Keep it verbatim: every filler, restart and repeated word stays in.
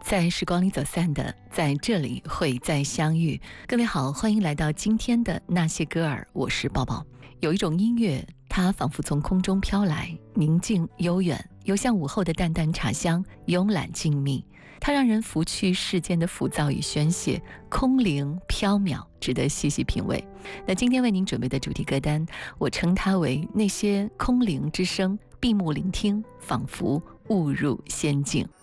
在时光里走散的，在这里会再相遇。各位好，欢迎来到今天的那些歌儿，我是抱抱。有一种音乐，它仿佛从空中飘来，宁静悠远，又像午后的淡淡茶香，慵懒静谧。它让人拂去世间的浮躁与宣泄，空灵缥缈，值得细细品味。那今天为您准备的主题歌单，我称它为那些空灵之声，闭目聆听，仿佛误入仙境。